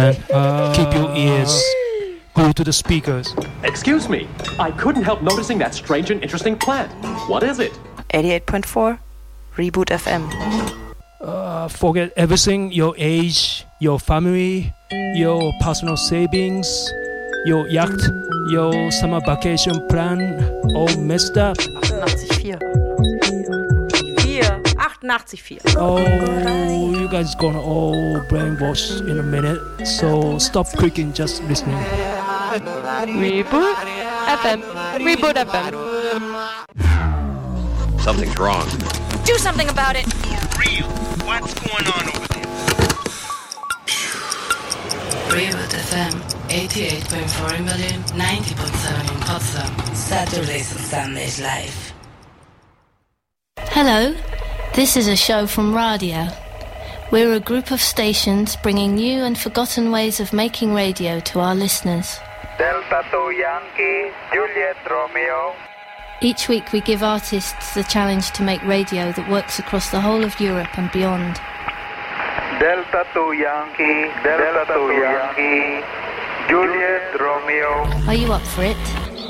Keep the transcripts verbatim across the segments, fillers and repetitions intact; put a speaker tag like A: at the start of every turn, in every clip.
A: man. Uh, Keep your ears glued to the speakers.
B: Excuse me, I couldn't help noticing that strange and interesting plant. What is it?
C: eighty-eight point four Reboot F M.
A: Uh, forget everything, your age, your family, your personal savings, your yacht, your summer vacation plan, all messed up.
C: achtundachtzig Komma vier.
A: Oh, you guys gonna all brainwash in a minute, so stop clicking, just listening.
D: Reboot F M. Reboot F M.
E: Something's wrong.
F: Do something about it.
G: Real. What's going on over there?
H: Reboot F M, eighty-eight point four in Berlin, ninety point seven in Potsdam. Saturdays and Sundays live.
I: Hello, this is a show from Radio. We're a group of stations bringing new and forgotten ways of making radio to our listeners.
J: Delta two Yankee, Juliet Romeo.
I: Each week we give artists the challenge to make radio that works across the whole of Europe and beyond.
J: Delta two Yankee, Delta two Yankee, Juliet Romeo.
I: Are you up for it?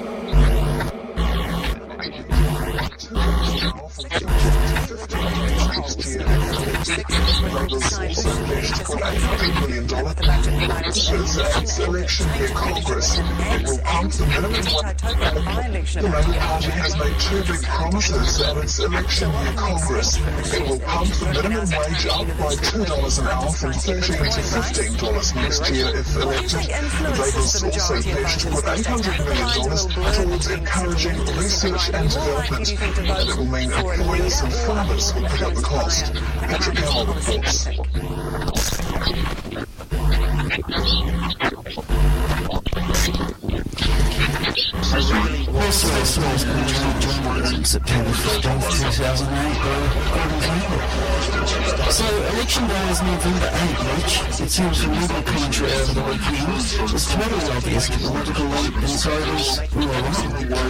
K: Election year Congress. It will pump the minimum wage. The Labour Party has made two big promises at its election year Congress. It will pump the minimum wage up by two dollars an hour from thirteen to fifteen dollars next year if elected. The Labour's also pledged to put eight hundred million dollars towards encouraging research and development. And it will mean employers and farmers will pick up the cost. Patrick Howell reports.
L: Also, this was controlled on September fifteenth, two thousand eight by Gordon Campbell. So, election day is November eighth, which, it seems from legal commentary over the weekend, is totally obvious to political insiders who are wrong.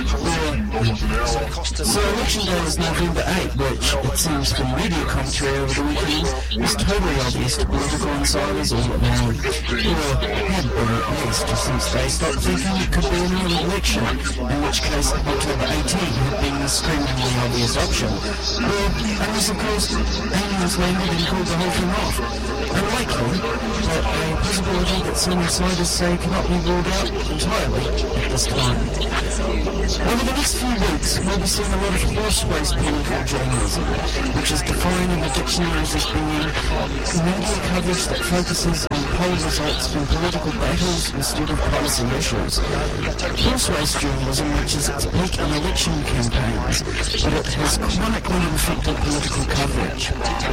L: So, election day is November eighth, which, it seems from media commentary over the weekend, is totally obvious to political insiders all around, who had been at least since they stopped thinking it could be another election, in which case October eighteenth had been the screamingly obvious option. Well, unless of course aliens landed and called the whole thing off. Unlikely, but a possibility that some insiders say cannot be ruled out entirely at this time. Over the next few weeks, we'll be seeing a lot of horse-race political journalism, which is defined in the dictionaries as being media coverage that focuses on poll results from political battles instead of policy issues. Horse-race journalism reaches its peak in election campaigns, but it has chronically infected political coverage.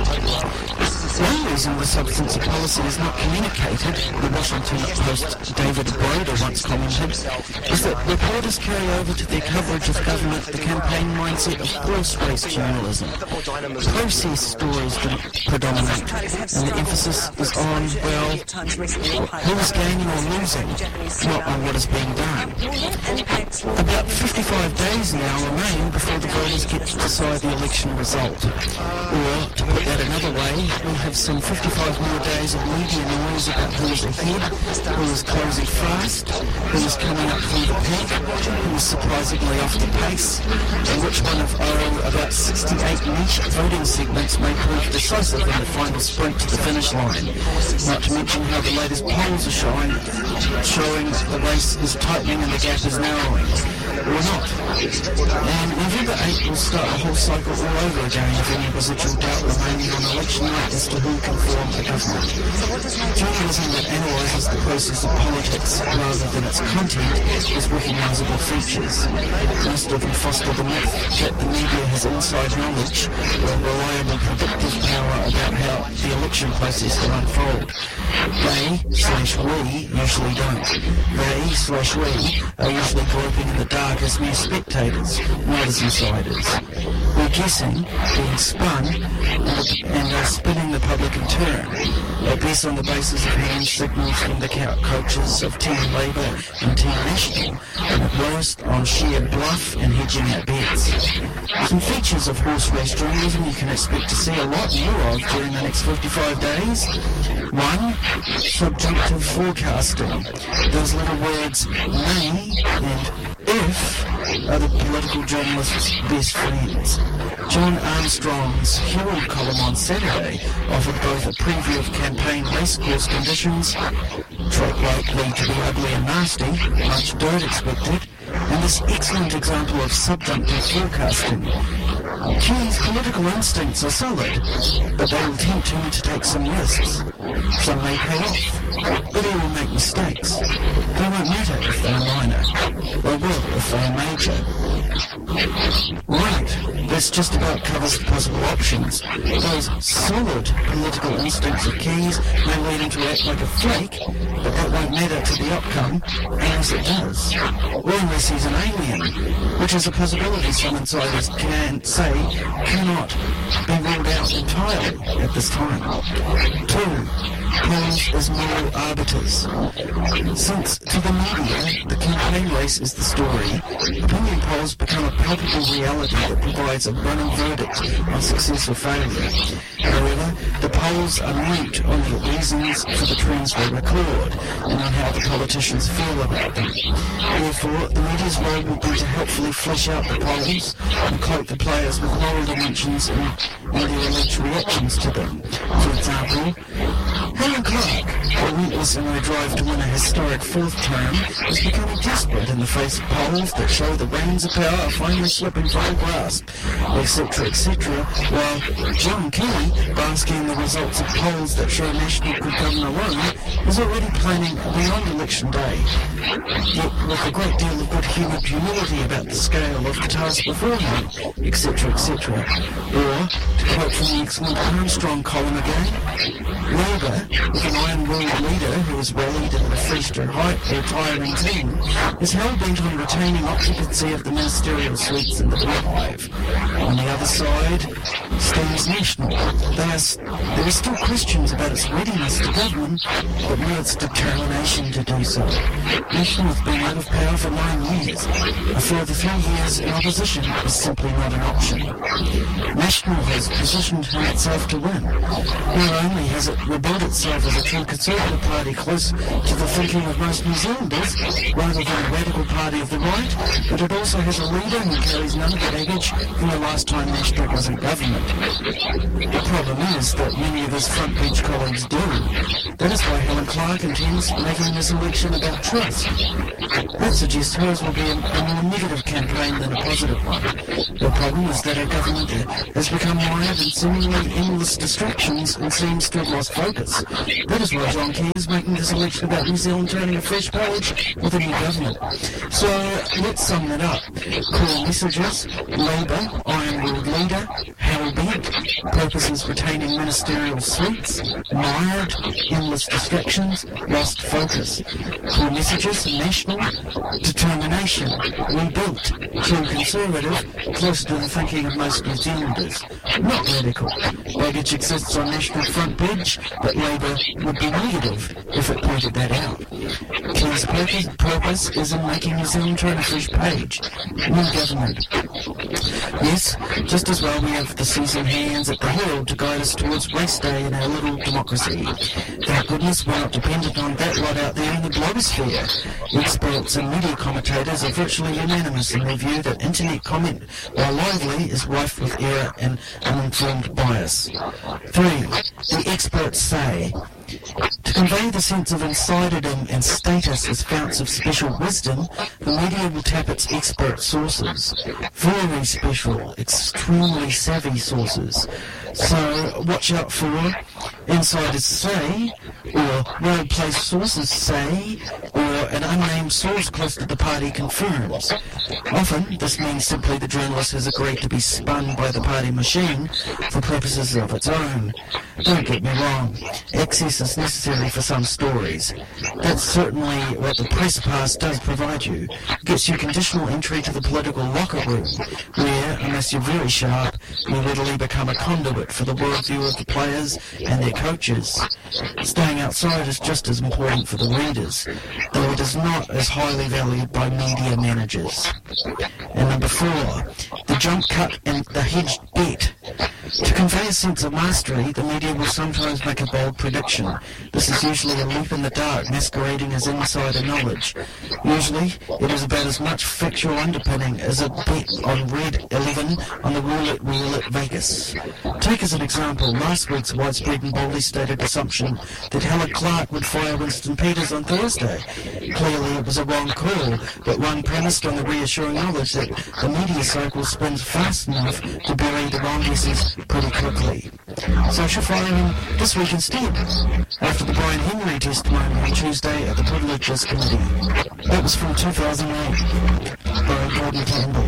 L: One reason the substance of policy is not communicated, the Washington Post's David Broder once commented, is that reporters carry over to their coverage of government the campaign mindset of horse-race journalism. Process stories predominate, and the emphasis is on, well, who is gaining or losing, not on what is being done. About fifty-five days now remain before the voters get to decide the election result. Or, to put that another way, we'll have some fifty-five more days of media noise about who is ahead, who is closing fast, who is coming up through the peak, who is surprisingly off the pace, and which one of our about sixty-eight niche voting segments may prove decisive in the final sprint to the finish line. Not to mention how the latest polls are showing, showing the race is tightening and the gap is narrowing. Or not. And November eighth will start a whole cycle all over again with any residual doubt remaining on election night as to who can form the government. Journalism that analyses the process of politics rather than its content is recognisable features. Most of them foster the myth that the media has inside knowledge or reliable predictive power about how the election process will unfold. They, slash we, usually don't. They, slash we, are usually groping in the dark as mere spectators, not as insiders. We're guessing, being spun, and, and uh, spinning the public in turn, at best on the basis of hand signals from the coaches of Team Labour and Team National, and at worst on sheer bluff and hedging out bets. Some features of horse race journalism you can expect to see a lot more of during the next fifty-five days. One, subjunctive forecasting. Those little words may and if are the political journalist's best friends. John Armstrong's Herald column on Saturday offered both a preview of campaign racecourse conditions, track likely to be ugly and nasty, much dirt expected, and this excellent example of subjunctive forecasting. Key's political instincts are solid, but they will tempt him to take some risks. Some may pay off, but he will make mistakes. They won't matter if they're minor. They will if they're major. Right, this just about covers the possible options. Those solid political instincts of Key's may lead him to act like a flake, but that won't matter to the outcome, unless it does. Or unless he's an alien, which is a possibility some insiders can say cannot be ruled out entirely at this time. Two, polls as moral arbiters. Since to the media the campaign race is the story, opinion polls become a palpable reality that provides a running verdict on success or failure. However, the polls are mute on the reasons for the trends they record and on how the politicians feel about them. Therefore, the media's role will be to helpfully flesh out the polls and cloak the players with moral dimensions and, and their alleged reactions to them. For example, Helen Clark, relentless in her drive to win a historic fourth term, is becoming desperate in the face of polls that show the reins of power are finally slipping from her grasp, et cetera, et cetera, while John Kelly, basking in the results of polls that show National could govern alone, is already planning beyond election day, yet with a great deal of good-humoured humility about the scale of the task before him, et cetera, et cetera. Or, to quote from the excellent Armstrong column again, Labour, with an iron-willed leader who has rallied and refreshed her retiring team, is hell-bent on retaining occupancy of the ministerial suites in the beehive. On the other side stands National. There are, there are still questions about its readiness to govern, but not its determination to do so. National has been out of power for nine years. A further three years in opposition is simply not an option. National has positioned itself to win. Not only has it rebuilt itself as a true Conservative party close to the thinking of most New Zealanders, rather than a radical party of the right, but it also has a leader who carries none of the baggage from the last time National was in government. The problem is that many of his front bench colleagues do. That is why Helen Clark intends making this election about trust. That suggests hers will be a, a more negative campaign than a positive one. The problem is that our government has become mired in seemingly endless distractions and seems to have lost focus. That is why John Key is making this election about New Zealand turning a fresh page with a new government. So let's sum that up. Core messages: Labour, iron-willed leader, hell-bent, purposes retaining ministerial suites, mired, endless distractions, lost focus. Core messages: National, determination, rebuilt, true Conservative, close to the thinking of most New Zealanders. Not radical. Baggage exists on National front bench, but Labour would be negative if it pointed that out. Key's purpose, purpose is in making New Zealand turn a fresh page. New government. Yes, just as well we have the seasoned hands at the Herald to guide us towards race day in our little democracy. Thank goodness we're not dependent on that lot out there in the blogosphere. Experts and media commentators are virtually unanimous in their view that internet comment, while lively, is rife with error and uninformed bias. Three, the experts say, to convey the sense of insiderdom and status as founts of special wisdom, the media will tap its expert sources. Very special, extremely savvy sources. So watch out for insiders say, or well-placed sources say, or an unnamed source close to the party confirms. Often, this means simply the journalist has agreed to be spun by the party machine for purposes of its own. Don't get me wrong, access is necessary for some stories. That's certainly what the press pass does provide you. It gets you conditional entry to the political locker room, where, unless you're very sharp, you readily become a conduit for the worldview of the players and their coaches. Staying outside is just as important for the readers, though it is not as highly valued by media managers. And number four, the jump cut and the hedged bet. To convey a sense of mastery, the media will sometimes make a bold prediction. This is usually a leap in the dark, masquerading as insider knowledge. Usually, it is about as much factual underpinning as a bet on Red eleven on the roulette wheel at Vegas. Take as an example last week's widespread and boldly stated assumption that Helen Clark would fire Winston Peters on Thursday. Clearly, it was a wrong call, but one premised on the reassuring knowledge that the media cycle spins fast enough to bury the wrong guesses pretty quickly. So she'll fire him this week instead, after the Brian Henry testimony on Tuesday at the Privileges Committee. That was from two thousand eight by Gordon Campbell.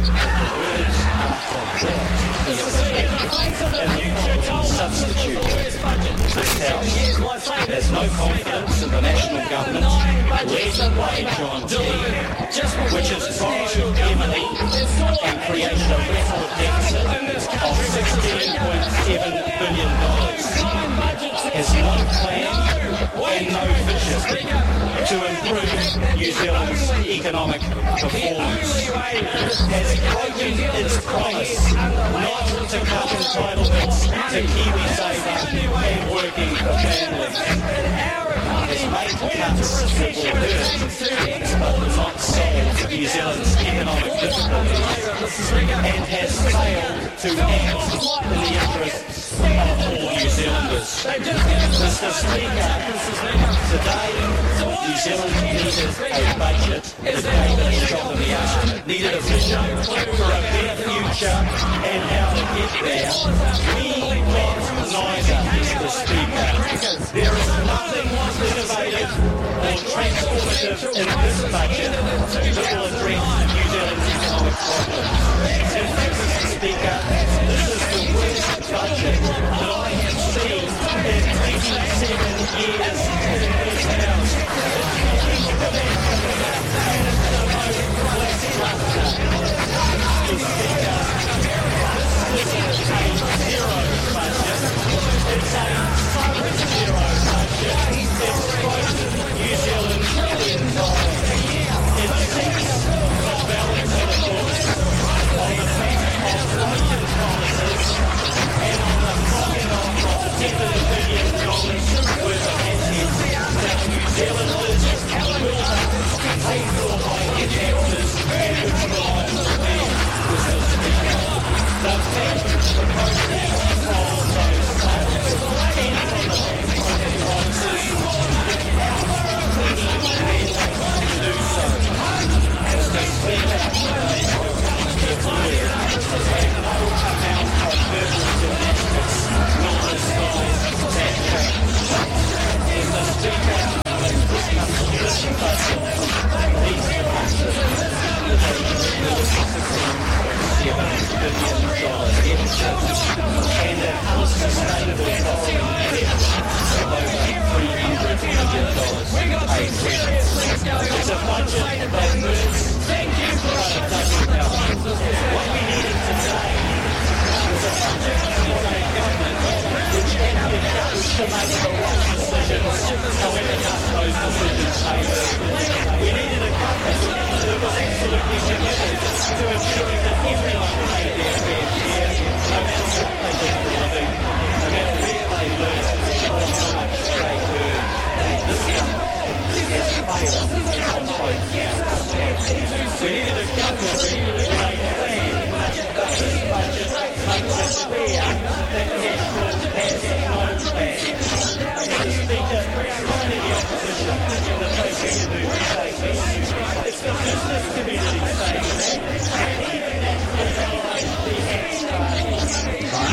E: Substitute. This House has no confidence in the national government led by John Key, which is borrowed heavily and created a record deficit of sixteen point seven billion dollars. Has no plan and no vision to improve New Zealand's economic performance. Has broken its promise not to cut entitlements to KiwiSaver and working families. Has made cuts that will hurt but will not solve New Zealand's economic difficulties, and has failed to act in the interests of all New Zealanders. Mister Speaker, today New Zealand needed a budget that gave it a shot in the arm. Needed a vision for a better future and how to get there. We got neither, Mister Speaker. There is nothing innovative or transformative in this budget that will address New Zealand's economic problems. And Mister Speaker, this is the worst budget that I have seen in twenty-seven years in this House.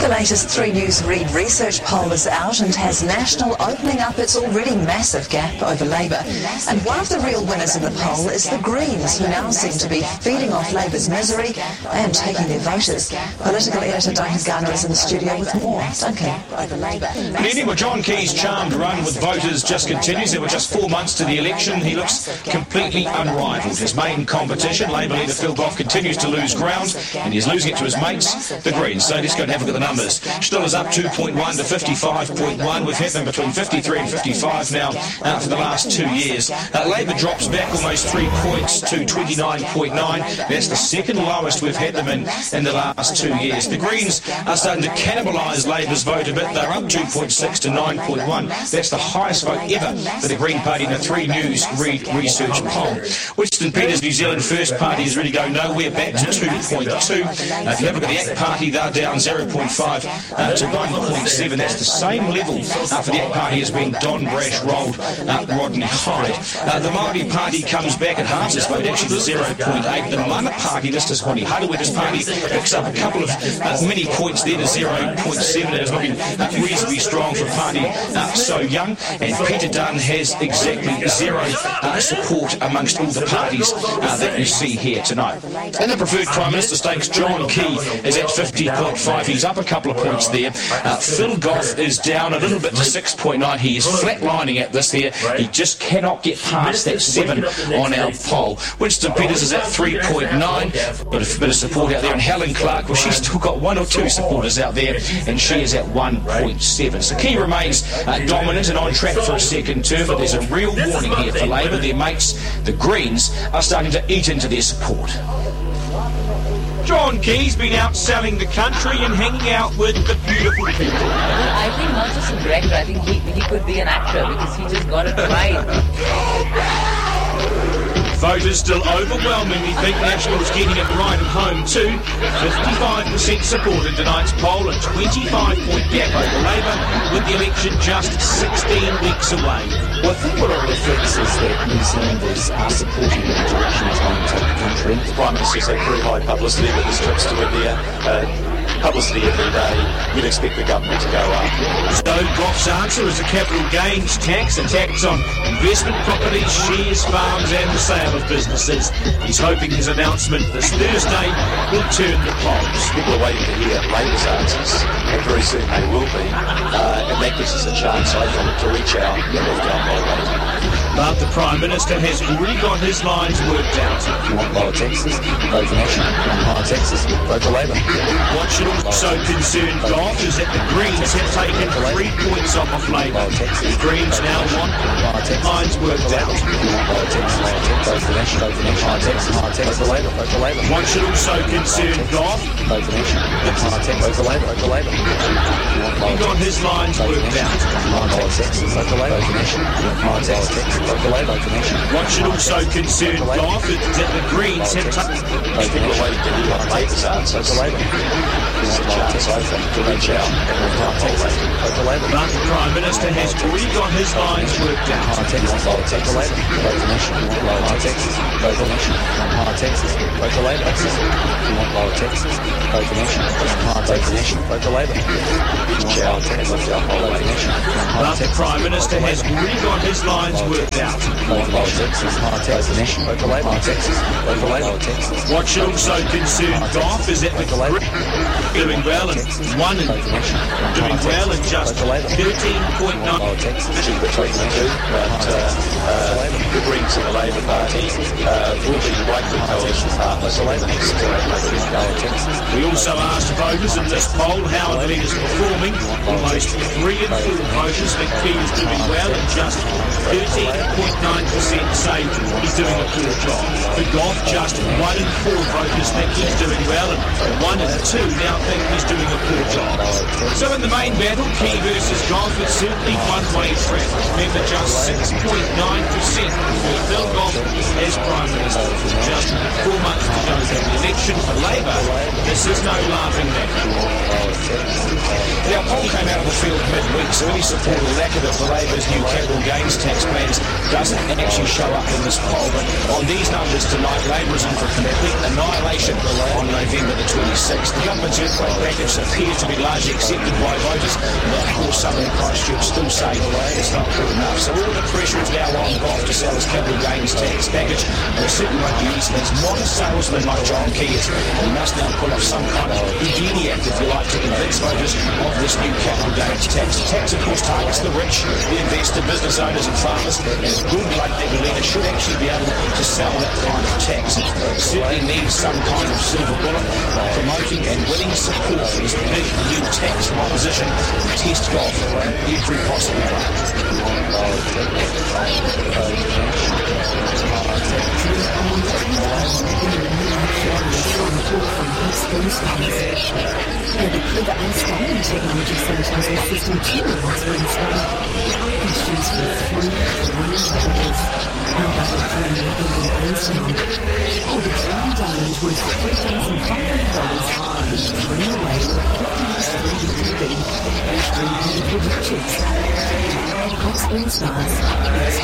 M: The latest three News Read research poll is out and has National opening up its already massive gap over Labour. And one of the real winners in the poll is the Greens, who now seem to be feeding off Labour's misery and taking their voters. Political editor Duncan Garner is in the studio with more. Duncan.
E: Good evening. Well, John Key's charmed run with voters just continues. There were just four months to the election. He looks completely unrivalled. His main competition, Labour leader Phil Goff, continues to lose ground, and he's losing it to his mates, the Greens. So let's go and have a look at the numbers. Still is up two point one to fifty-five point one. We've had them between fifty-three and fifty-five now uh, for the last two years. Uh, Labour drops back almost three points to twenty-nine point nine. That's the second lowest we've had them in in the last two years. The Greens are starting to cannibalise Labour's vote a bit. They're up two point six to nine point one. That's the highest vote ever for the Green Party in a three News Read research poll. Winston Peters' New Zealand First Party is really going nowhere, back to two point two. Uh, if you have a look at the A C T Party, they're down zero point five uh, to one point seven. That's the same level uh, for the A C T Party as being Don Brash rolled uh, Rodney Hyde. Uh, the Māori Party comes back at half its vote, actually to zero point eight. The Mana Party, this is Honi Harawira's party, picks up a couple of uh, mini points there to zero point seven. It is looking uh, reasonably strong for a party uh, so young. And Peter Dunn has exactly zero uh, support amongst all the parties uh, that you see here tonight. In the preferred Prime Minister stakes, John Key is at fifty point five. He's up a couple of points there. Uh, Phil Goff is down a little bit to six point nine. He is flatlining at this here. He just cannot get past that seven on our poll. Winston Peters is at three point nine. But a bit of support out there. And Helen Clark, well, she's still got one or two supporters out there, and she is at one point seven. So Key remains uh, dominant and on track for a second term, but there's a real warning here for Labour. Their mates, the Greens, are starting to eat into their support. John Key's been out selling the country and hanging out with the beautiful people.
N: I think not just a director, I think he, he could be an actor because he just got it right.
E: Voters still overwhelmingly think National's getting it right at home too. fifty-five percent support in tonight's poll, a twenty-five point gap over Labour, with the election just sixteen weeks away.
O: Well, I think what it reflects is that New Zealanders are supporting the direction it's going to take the country.
P: The Prime Minister's had pretty high publicity with his trips to India. Uh, publicity every day. You'd expect the government to go up.
E: So Goff's answer is a capital gains tax, a tax on investment properties, shares, farms and the sale of businesses. He's hoping his announcement this Thursday will turn the polls.
P: People are waiting to hear Labour's answers, and very soon they will be. Uh, and that gives us a chance, I think, to reach out and lift our motivation.
E: But the Prime Minister has already got his lines worked out.
O: If you want lower taxes, vote for National. If you want higher taxes, vote for Labour.
E: What should also concern Goff is that the Greens have taken three points off of Labour. The Greens now want lines worked out.
O: Lower taxes, vote for National. Vote for National. Higher taxes, higher taxes, vote for Labour. Vote for Labour.
E: What should also concern Goff?
O: Vote for National. Higher taxes, vote for Labour. Vote for Labour.
E: He got his lines worked out.
O: Lower taxes, vote for Labour. Vote for National. Higher taxes.
E: What should also concern Goff is that the Greens have taken.
P: People are waiting to hear Labour's answers. This is a chance, I think, to reach out and lift our motivation.
E: But the Prime Minister has already got his lines worked out.
O: Higher taxes, vote for Labour. Vote for National. Lower taxes, vote for National. Higher taxes, vote for Labour. If you want lower taxes, vote for National. Higher taxes, vote for Labour.
P: Reach out and lift our motivation.
E: But the Prime Minister has already got his lines worked out.
O: Vote for lower taxes, higher taxes, National. Vote for Labour. Higher taxes, vote for Labour.
E: What should also concern Goff is that the Greens doing well and one and doing well and just thirteen point nine.
P: Between the two, but uh, uh, the Greens and the Labour Party uh, will be likely coalition partners in the next uh,
E: We also asked voters in this poll how the leader's performing. Almost three in four voters think Key is doing well, and just thirteen point nine percent say he's doing a poor job. For Goff, just one in four voters think he's doing well, and one in two now think he's doing a poor job. So in the main battle, Key versus Goff, it's certainly one-way traffic. Remember, just six point nine percent for Phil Goff as Prime Minister. Just four months to go to the election for Labour. This is no laughing matter. Now, poll came out of the field midweek, so any support or lack of it for Labour's new capital gains tax plans doesn't actually show up in this poll. But on these numbers tonight, Labour is in for complete annihilation on November the twenty-sixth. The government's earthquake package appears to be largely accepted by voters, but of course some in Christchurch still say it's not good enough. So all the pressure is now on Gough to sell his capital gains tax package, and it certainly won't be easy. He's not a salesman like John Key is. He must now pull off some kind of Houdini act, if you like, to convince voters of this new capital gains tax. The tax, of course, targets the rich, the investor, business owners and farmers, and a good like-thinking leader should actually be able to sell that kind of tax. It certainly needs some kind of silver bullet, promoting and winning support for this big new tax proposition to test Gough every possible way.
Q: Der Betrieb eines Mining Technology Centers ist System two was Wednesday. Questions with three running battles. Arbeitet für ein Leben in Einzelnen. Or the Crown Diamond worth three thousand five hundred dollars is three away with fifty percent three hundred Richards. Cox All Stars.